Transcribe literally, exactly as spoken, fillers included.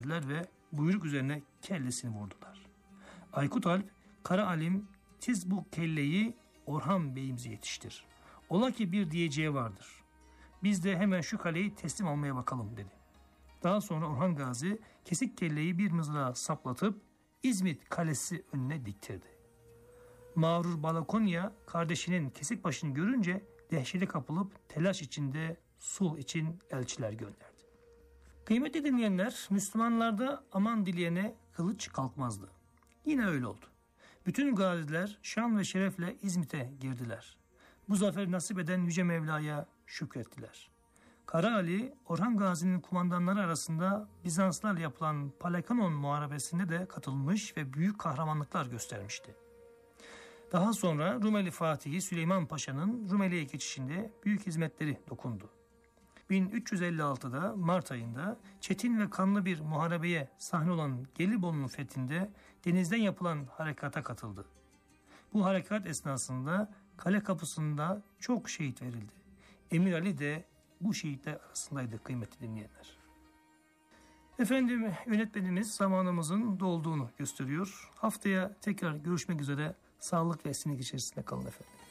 verdiler ve buyruk üzerine kellesini vurdular. Aykut Alp, Kara Alim, siz bu kelleyi Orhan Bey'imize yetiştir. Ola ki bir diyeceği vardır. Biz de hemen şu kaleyi teslim almaya bakalım dedi. Daha sonra Orhan Gazi kesik kelleyi bir mızrağa saplatıp İzmit Kalesi önüne diktirdi. Mağrur Balakonya kardeşinin kesik başını görünce dehşete kapılıp telaş içinde sulh için elçiler gönderdi. Kıymetli dinleyenler, Müslümanlarda aman dileyene kılıç kalkmazdı. Yine öyle oldu. Bütün gaziler şan ve şerefle İzmit'e girdiler. Bu zaferi nasip eden Yüce Mevla'ya şükrettiler. Kara Ali, Orhan Gazi'nin kumandanları arasında Bizanslarla yapılan Palekanon Muharebesi'nde de katılmış ve büyük kahramanlıklar göstermişti. Daha sonra Rumeli Fatihi Süleyman Paşa'nın Rumeli'ye geçişinde büyük hizmetleri dokundu. bin üç yüz elli altıda Mart ayında çetin ve kanlı bir muharebeye sahne olan Gelibolu'nun fethinde denizden yapılan harekata katıldı. Bu harekat esnasında kale kapısında çok şehit verildi. Emir Ali de bu şehitler arasındaydı kıymetli dinleyenler. Efendim, yönetmenimiz zamanımızın dolduğunu gösteriyor. Haftaya tekrar görüşmek üzere. Sağlık ve sinir içerisinde kalın efendim.